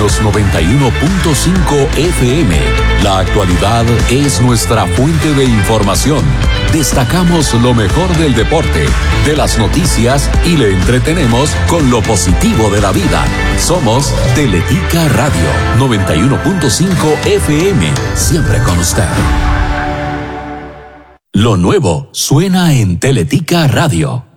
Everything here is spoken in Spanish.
los 91.5 FM. La actualidad es nuestra fuente de información. Destacamos lo mejor del deporte, de las noticias y le entretenemos con lo positivo de la vida. Somos Teletica Radio 91.5 FM, siempre con usted. Lo nuevo suena en Teletica Radio.